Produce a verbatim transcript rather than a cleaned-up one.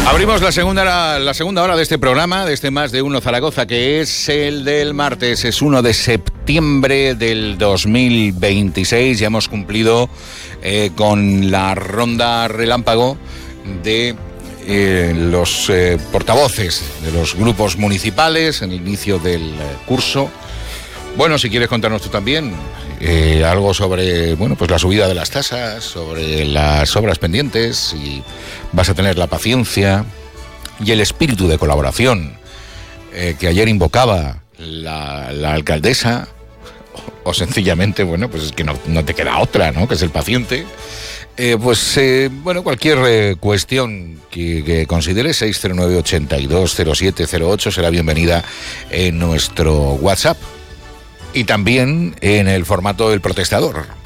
Abrimos la segunda, la, la segunda hora de este programa, de este Más de Uno Zaragoza, que es el del martes, es uno de septiembre del dos mil veintiséis. Ya hemos cumplido eh, con la ronda relámpago de eh, los eh, portavoces de los grupos municipales en el inicio del eh, curso. Bueno, si quieres contarnos tú también eh, algo sobre, bueno, pues la subida de las tasas, sobre las obras pendientes, si vas a tener la paciencia y el espíritu de colaboración eh, que ayer invocaba la, la alcaldesa, o, o sencillamente, bueno, pues es que no, no te queda otra, ¿no?, que es el paciente. Eh, pues, eh, bueno, cualquier eh, cuestión que, que consideres, seis cero nueve, ochenta y dos, cero siete cero ocho, será bienvenida en nuestro WhatsApp. Y también en el formato del protestador.